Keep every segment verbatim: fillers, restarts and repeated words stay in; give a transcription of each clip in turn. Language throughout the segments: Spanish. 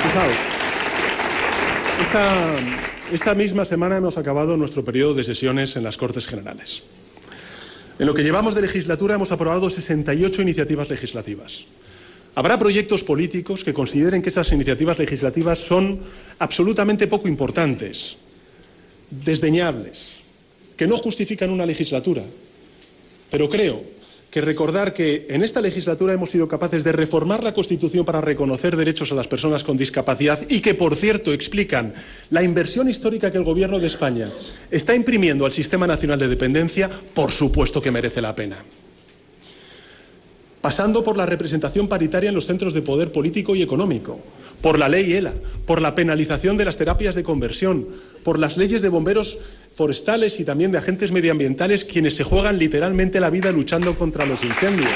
Fijaos, esta, esta misma semana hemos acabado nuestro periodo de sesiones en las Cortes Generales. En lo que llevamos de legislatura hemos aprobado sesenta y ocho iniciativas legislativas. Habrá proyectos políticos que consideren que esas iniciativas legislativas son absolutamente poco importantes, desdeñables, que no justifican una legislatura. Pero creo que recordar que en esta legislatura hemos sido capaces de reformar la Constitución para reconocer derechos a las personas con discapacidad y que, por cierto, explican la inversión histórica que el Gobierno de España está imprimiendo al Sistema Nacional de Dependencia, por supuesto que merece la pena. Pasando por la representación paritaria en los centros de poder político y económico, por la ley ELA, por la penalización de las terapias de conversión, por las leyes de bomberos forestales y también de agentes medioambientales, quienes se juegan literalmente la vida luchando contra los incendios.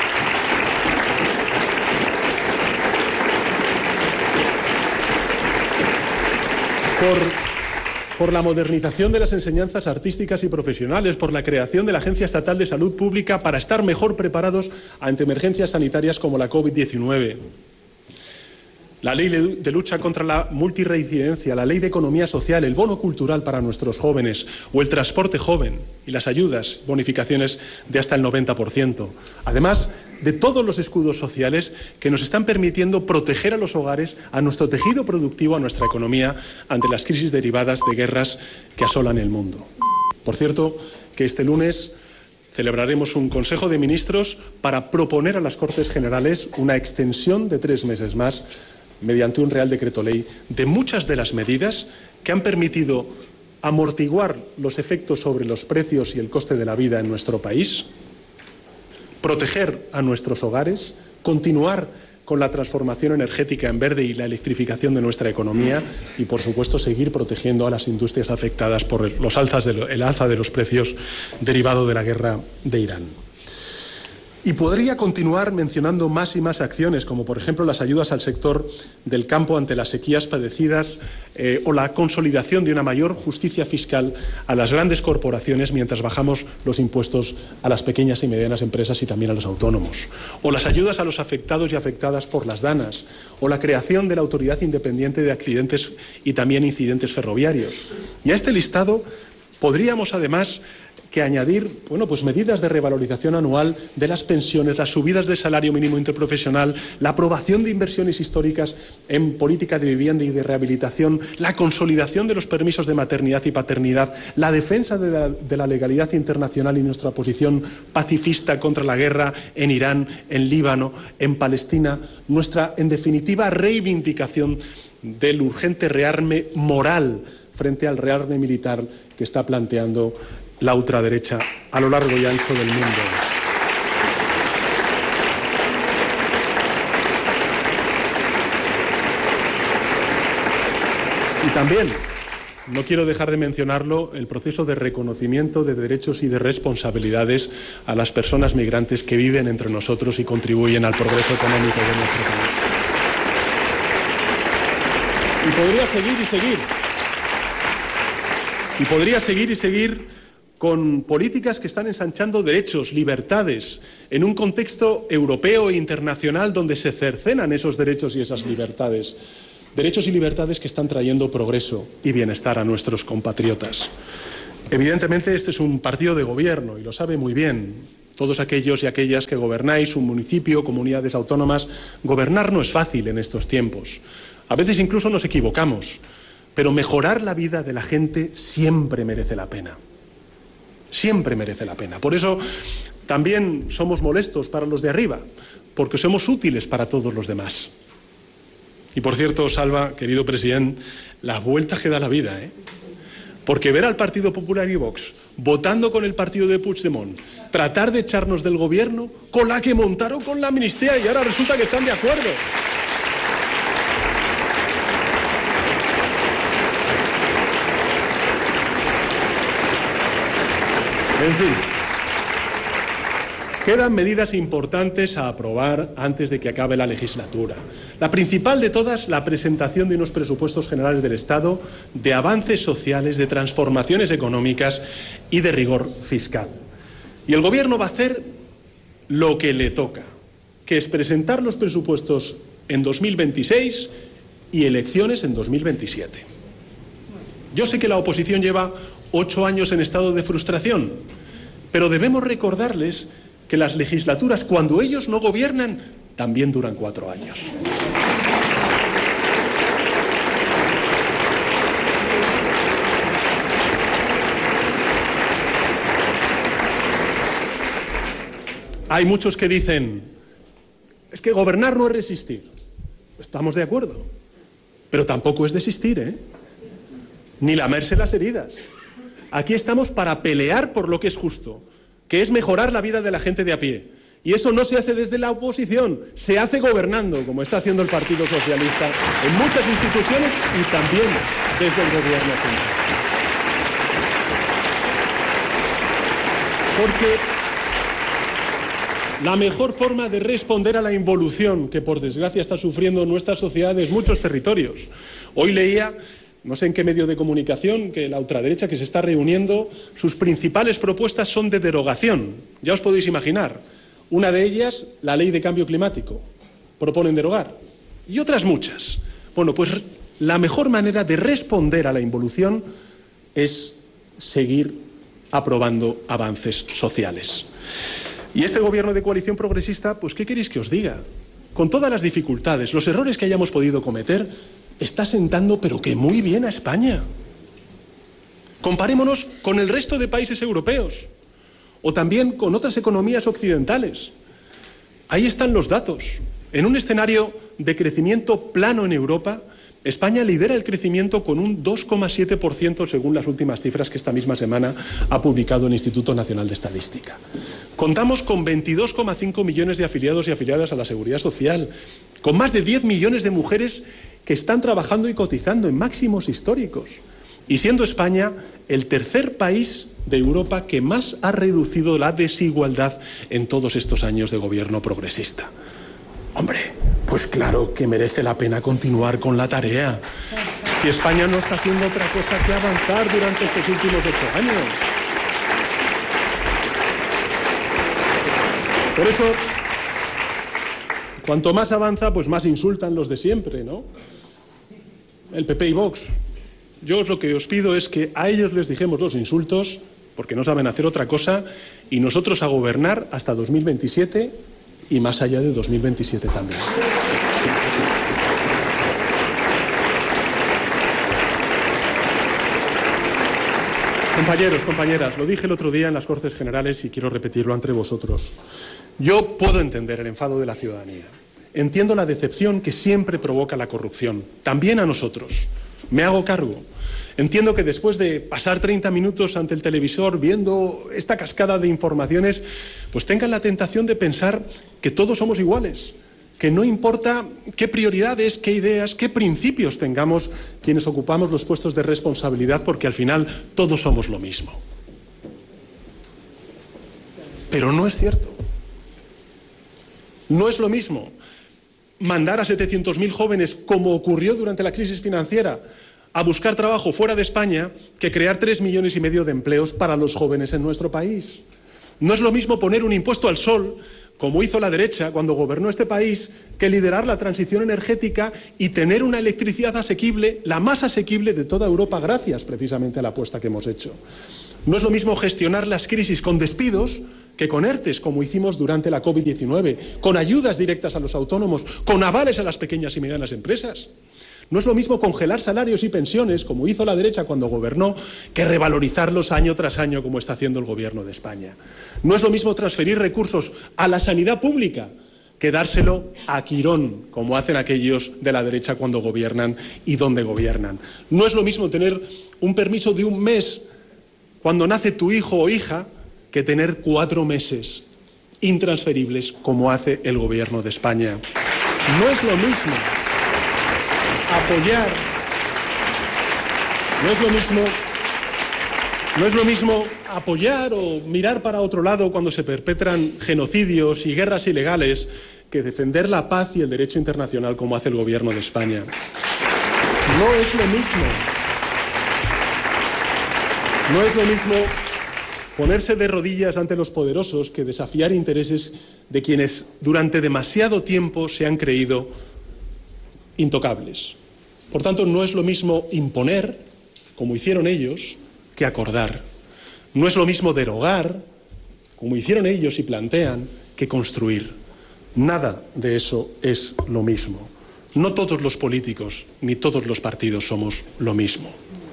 Por... por la modernización de las enseñanzas artísticas y profesionales, por la creación de la Agencia Estatal de Salud Pública para estar mejor preparados ante emergencias sanitarias como la COVID diecinueve. La ley de lucha contra la multirreincidencia, la ley de economía social, el bono cultural para nuestros jóvenes o el transporte joven y las ayudas, bonificaciones de hasta el noventa por ciento. Además de todos los escudos sociales que nos están permitiendo proteger a los hogares, a nuestro tejido productivo, a nuestra economía, ante las crisis derivadas de guerras que asolan el mundo. Por cierto, que este lunes celebraremos un Consejo de Ministros para proponer a las Cortes Generales una extensión de tres meses más, mediante un Real Decreto Ley, de muchas de las medidas que han permitido amortiguar los efectos sobre los precios y el coste de la vida en nuestro país, proteger a nuestros hogares, continuar con la transformación energética en verde y la electrificación de nuestra economía y, por supuesto, seguir protegiendo a las industrias afectadas por los alzas de lo, el alza de los precios derivado de la guerra de Irán. Y podría continuar mencionando más y más acciones, como por ejemplo las ayudas al sector del campo ante las sequías padecidas eh, o la consolidación de una mayor justicia fiscal a las grandes corporaciones mientras bajamos los impuestos a las pequeñas y medianas empresas y también a los autónomos, o las ayudas a los afectados y afectadas por las DANAs, o la creación de la Autoridad Independiente de Accidentes y también Incidentes Ferroviarios. Y a este listado podríamos además que añadir, bueno, pues medidas de revalorización anual de las pensiones, las subidas del salario mínimo interprofesional, la aprobación de inversiones históricas en política de vivienda y de rehabilitación, la consolidación de los permisos de maternidad y paternidad, la defensa de la, de la legalidad internacional y nuestra posición pacifista contra la guerra en Irán, en Líbano, en Palestina, nuestra, en definitiva, reivindicación del urgente rearme moral frente al rearme militar que está planteando la ultraderecha a lo largo y ancho del mundo. Y también, no quiero dejar de mencionarlo, el proceso de reconocimiento de derechos y de responsabilidades a las personas migrantes que viven entre nosotros y contribuyen al progreso económico de nuestro país. Y podría seguir y seguir. Y podría seguir y seguir con políticas que están ensanchando derechos, libertades, en un contexto europeo e internacional donde se cercenan esos derechos y esas libertades. Derechos y libertades que están trayendo progreso y bienestar a nuestros compatriotas. Evidentemente, este es un partido de gobierno y lo sabe muy bien. Todos aquellos y aquellas que gobernáis un municipio, comunidades autónomas, gobernar no es fácil en estos tiempos. A veces incluso nos equivocamos, pero mejorar la vida de la gente siempre merece la pena. Siempre merece la pena. Por eso también somos molestos para los de arriba, porque somos útiles para todos los demás. Y por cierto, Salva, querido presidente, las vueltas que da la vida, ¿eh? Porque ver al Partido Popular y Vox votando con el partido de Puigdemont, tratar de echarnos del gobierno con la que montaron con la amnistía y ahora resulta que están de acuerdo. En fin, quedan medidas importantes a aprobar antes de que acabe la legislatura. La principal de todas, la presentación de unos presupuestos generales del Estado, de avances sociales, de transformaciones económicas y de rigor fiscal. Y el Gobierno va a hacer lo que le toca, que es presentar los presupuestos en dos mil veintiséis y elecciones en dos mil veintisiete. Yo sé que la oposición lleva ocho años en estado de frustración, pero debemos recordarles que las legislaturas, cuando ellos no gobiernan, también duran cuatro años. Hay muchos que dicen, es que gobernar no es resistir. Estamos de acuerdo, pero tampoco es desistir, ¿eh? Ni lamerse las heridas. Aquí estamos para pelear por lo que es justo, que es mejorar la vida de la gente de a pie. Y eso no se hace desde la oposición, se hace gobernando, como está haciendo el Partido Socialista en muchas instituciones y también desde el gobierno central. Porque la mejor forma de responder a la involución que, por desgracia, está sufriendo nuestra sociedad en muchos territorios. Hoy leía, no sé en qué medio de comunicación, que la ultraderecha que se está reuniendo, sus principales propuestas son de derogación. Ya os podéis imaginar. Una de ellas, la ley de cambio climático. Proponen derogar. Y otras muchas. Bueno, pues la mejor manera de responder a la involución es seguir aprobando avances sociales. Y este gobierno de coalición progresista, pues ¿qué queréis que os diga? Con todas las dificultades, los errores que hayamos podido cometer, está sentando pero que muy bien a España. Comparémonos con el resto de países europeos o también con otras economías occidentales. Ahí están los datos. En un escenario de crecimiento plano en Europa, España lidera el crecimiento con un dos coma siete por ciento según las últimas cifras que esta misma semana ha publicado el Instituto Nacional de Estadística. Contamos con veintidós coma cinco millones de afiliados y afiliadas a la Seguridad Social, con más de diez millones de mujeres que están trabajando y cotizando en máximos históricos, y siendo España el tercer país de Europa que más ha reducido la desigualdad en todos estos años de gobierno progresista. Hombre, pues claro que merece la pena continuar con la tarea. Si España no está haciendo otra cosa que avanzar durante estos últimos ocho años. Por eso, cuanto más avanza, pues más insultan los de siempre, ¿no? El P P y Vox. Yo lo que os pido es que a ellos les dejemos los insultos, porque no saben hacer otra cosa, y nosotros a gobernar hasta dos mil veintisiete y más allá de dos mil veintisiete también. Compañeros, compañeras, lo dije el otro día en las Cortes Generales y quiero repetirlo ante vosotros. Yo puedo entender el enfado de la ciudadanía. Entiendo la decepción que siempre provoca la corrupción, también a nosotros. Me hago cargo. Entiendo que después de pasar treinta minutos ante el televisor viendo esta cascada de informaciones, pues tengan la tentación de pensar que todos somos iguales, que no importa qué prioridades, qué ideas, qué principios tengamos quienes ocupamos los puestos de responsabilidad, porque al final todos somos lo mismo. Pero no es cierto. No es lo mismo mandar a setecientos mil jóvenes, como ocurrió durante la crisis financiera, a buscar trabajo fuera de España, que crear tres millones y medio de empleos para los jóvenes en nuestro país. No es lo mismo poner un impuesto al sol, como hizo la derecha cuando gobernó este país, que liderar la transición energética y tener una electricidad asequible, la más asequible de toda Europa, gracias precisamente a la apuesta que hemos hecho. No es lo mismo gestionar las crisis con despidos que con ERTES, como hicimos durante la COVID diecinueve, con ayudas directas a los autónomos, con avales a las pequeñas y medianas empresas. No es lo mismo congelar salarios y pensiones, como hizo la derecha cuando gobernó, que revalorizarlos año tras año, como está haciendo el Gobierno de España. No es lo mismo transferir recursos a la sanidad pública que dárselo a Quirón, como hacen aquellos de la derecha cuando gobiernan y donde gobiernan. No es lo mismo tener un permiso de un mes cuando nace tu hijo o hija que tener cuatro meses intransferibles, como hace el Gobierno de España. No es lo mismo apoyar, no es lo mismo, no es lo mismo apoyar o mirar para otro lado cuando se perpetran genocidios y guerras ilegales que defender la paz y el derecho internacional, como hace el Gobierno de España. No es lo mismo, no es lo mismo ponerse de rodillas ante los poderosos que desafiar intereses de quienes durante demasiado tiempo se han creído intocables. Por tanto, no es lo mismo imponer, como hicieron ellos, que acordar. No es lo mismo derogar, como hicieron ellos y plantean, que construir. Nada de eso es lo mismo. No todos los políticos ni todos los partidos somos lo mismo.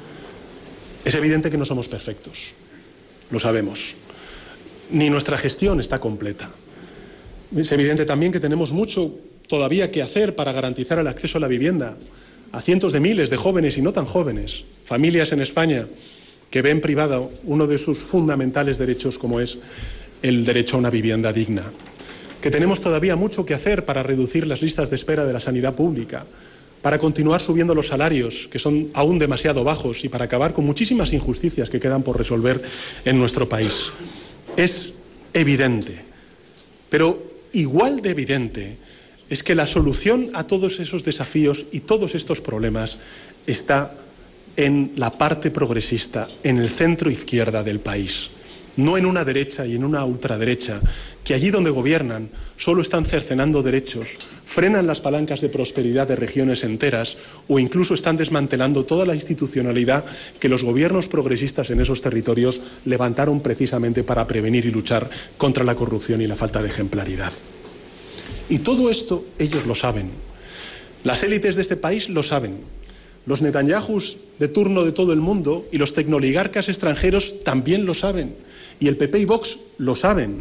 Es evidente que no somos perfectos, lo sabemos. Ni nuestra gestión está completa. Es evidente también que tenemos mucho todavía que hacer para garantizar el acceso a la vivienda a cientos de miles de jóvenes y no tan jóvenes, familias en España que ven privado uno de sus fundamentales derechos, como es el derecho a una vivienda digna. Que tenemos todavía mucho que hacer para reducir las listas de espera de la sanidad pública, para continuar subiendo los salarios, que son aún demasiado bajos, y para acabar con muchísimas injusticias que quedan por resolver en nuestro país. Es evidente, pero igual de evidente es que la solución a todos esos desafíos y todos estos problemas está en la parte progresista, en el centro izquierda del país. No en una derecha y en una ultraderecha, que allí donde gobiernan solo están cercenando derechos, frenan las palancas de prosperidad de regiones enteras o incluso están desmantelando toda la institucionalidad que los gobiernos progresistas en esos territorios levantaron precisamente para prevenir y luchar contra la corrupción y la falta de ejemplaridad. Y todo esto ellos lo saben. Las élites de este país lo saben. Los Netanyahus de turno de todo el mundo y los tecnoligarcas extranjeros también lo saben. Y el P P y Vox lo saben.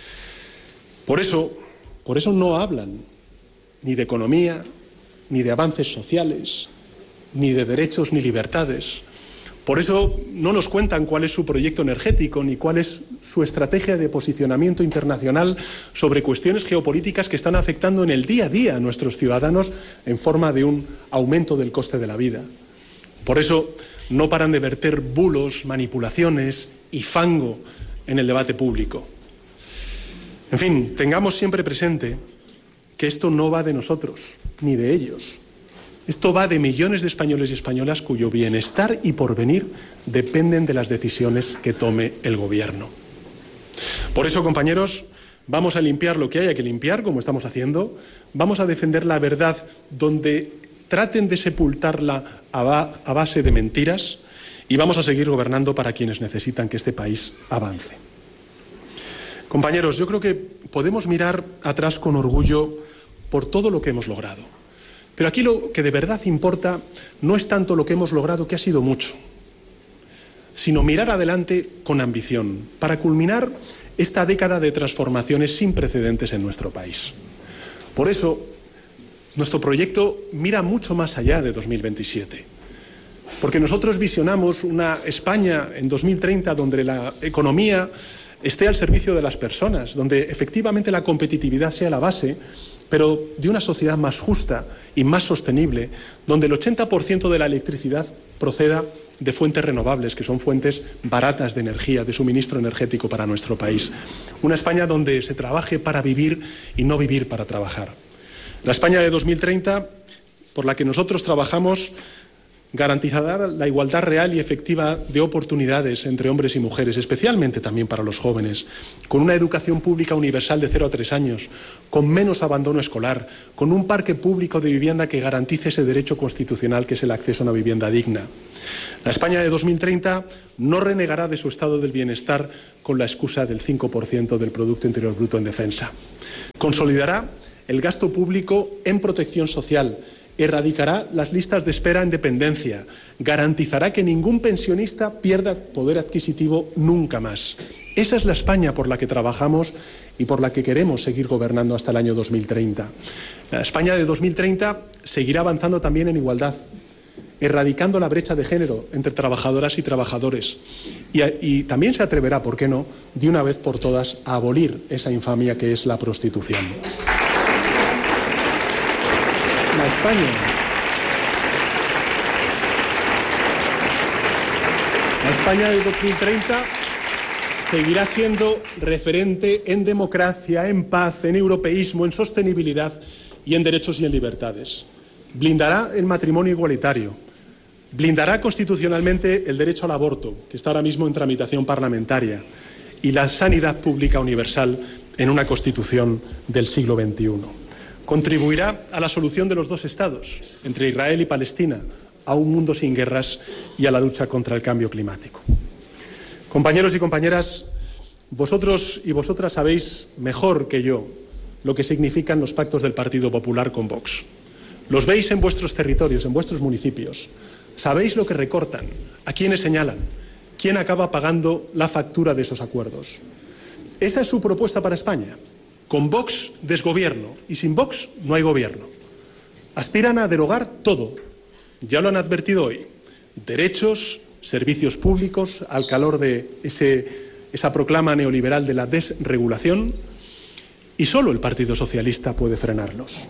Por eso, por eso no hablan ni de economía, ni de avances sociales, ni de derechos ni libertades. Por eso no nos cuentan cuál es su proyecto energético ni cuál es su estrategia de posicionamiento internacional sobre cuestiones geopolíticas que están afectando en el día a día a nuestros ciudadanos en forma de un aumento del coste de la vida. Por eso no paran de verter bulos, manipulaciones y fango en el debate público. En fin, tengamos siempre presente que esto no va de nosotros, ni de ellos. Esto va de millones de españoles y españolas cuyo bienestar y porvenir dependen de las decisiones que tome el Gobierno. Por eso, compañeros, vamos a limpiar lo que haya que limpiar, como estamos haciendo. Vamos a defender la verdad donde traten de sepultarla a base de mentiras y vamos a seguir gobernando para quienes necesitan que este país avance. Compañeros, yo creo que podemos mirar atrás con orgullo por todo lo que hemos logrado. Pero aquí lo que de verdad importa no es tanto lo que hemos logrado, que ha sido mucho, sino mirar adelante con ambición para culminar esta década de transformaciones sin precedentes en nuestro país. Por eso, nuestro proyecto mira mucho más allá de dos mil veintisiete, porque nosotros visionamos una España en dos mil treinta donde la economía esté al servicio de las personas, donde efectivamente la competitividad sea la base, pero de una sociedad más justa y más sostenible, donde el ochenta por ciento de la electricidad proceda de fuentes renovables, que son fuentes baratas de energía, de suministro energético para nuestro país. Una España donde se trabaje para vivir y no vivir para trabajar. La España de dos mil treinta, por la que nosotros trabajamos, garantizará la igualdad real y efectiva de oportunidades entre hombres y mujeres, especialmente también para los jóvenes, con una educación pública universal de cero a tres años, con menos abandono escolar, con un parque público de vivienda que garantice ese derecho constitucional que es el acceso a una vivienda digna. La España de dos mil treinta no renegará de su estado del bienestar con la excusa del cinco por ciento del Producto Interior Bruto en defensa. Consolidará el gasto público en protección social, erradicará las listas de espera en dependencia, garantizará que ningún pensionista pierda poder adquisitivo nunca más. Esa es la España por la que trabajamos y por la que queremos seguir gobernando hasta el año dos mil treinta. La España de dos mil treinta seguirá avanzando también en igualdad, erradicando la brecha de género entre trabajadoras y trabajadores. Y, y también se atreverá, ¿por qué no?, de una vez por todas a abolir esa infamia que es la prostitución. La España, la España de dos mil treinta seguirá siendo referente en democracia, en paz, en europeísmo, en sostenibilidad y en derechos y en libertades. Blindará el matrimonio igualitario, blindará constitucionalmente el derecho al aborto, que está ahora mismo en tramitación parlamentaria, y la sanidad pública universal en una Constitución del siglo veintiuno. Contribuirá a la solución de los dos estados, entre Israel y Palestina, a un mundo sin guerras y a la lucha contra el cambio climático. Compañeros y compañeras, vosotros y vosotras sabéis mejor que yo lo que significan los pactos del Partido Popular con Vox. Los veis en vuestros territorios, en vuestros municipios. Sabéis lo que recortan, a quiénes señalan, quién acaba pagando la factura de esos acuerdos. Esa es su propuesta para España. Con Vox, desgobierno, y sin Vox no hay gobierno. Aspiran a derogar todo. Ya lo han advertido hoy. Derechos, servicios públicos, al calor de ese, esa proclama neoliberal de la desregulación, y solo el Partido Socialista puede frenarlos.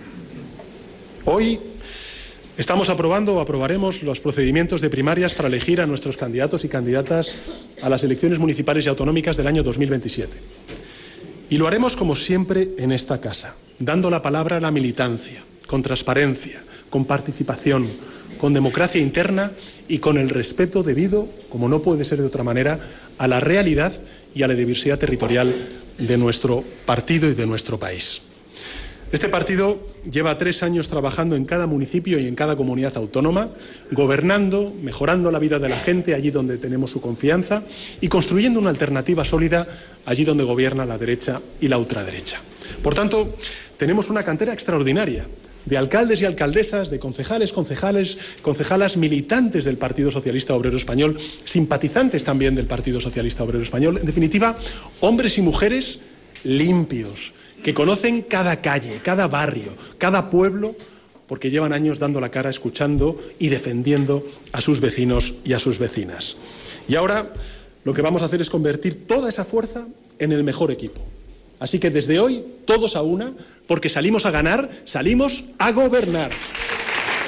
Hoy estamos aprobando o aprobaremos los procedimientos de primarias para elegir a nuestros candidatos y candidatas a las elecciones municipales y autonómicas del año dos mil veintisiete. Y lo haremos como siempre en esta casa, dando la palabra a la militancia, con transparencia, con participación, con democracia interna y con el respeto debido, como no puede ser de otra manera, a la realidad y a la diversidad territorial de nuestro partido y de nuestro país. Este partido lleva tres años trabajando en cada municipio y en cada comunidad autónoma, gobernando, mejorando la vida de la gente allí donde tenemos su confianza y construyendo una alternativa sólida allí donde gobierna la derecha y la ultraderecha. Por tanto, tenemos una cantera extraordinaria de alcaldes y alcaldesas, de concejales, concejales, concejalas militantes del Partido Socialista Obrero Español, simpatizantes también del Partido Socialista Obrero Español, en definitiva, hombres y mujeres limpios, que conocen cada calle, cada barrio, cada pueblo, porque llevan años dando la cara, escuchando y defendiendo a sus vecinos y a sus vecinas. Y ahora lo que vamos a hacer es convertir toda esa fuerza en el mejor equipo. Así que desde hoy, todos a una, porque salimos a ganar, salimos a gobernar.